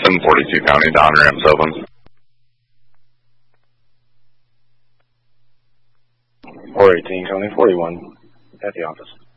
42 County, Don Ram's open. 418 County 41 at the office.